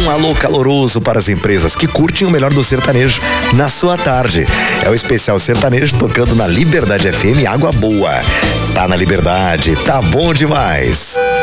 alô caloroso para as empresas que curtem o melhor do sertanejo na sua tarde. É o especial sertanejo tocando na Liberdade FM Água Boa. Tá na Liberdade, tá bom demais.